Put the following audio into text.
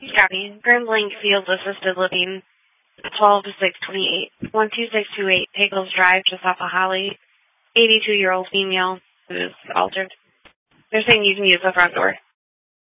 County, Grambling Fields Assisted Living, 12 to 628, 12628 Pagels Drive, just off of Holly, 82-year-old female who's altered. They're saying you can use the front door.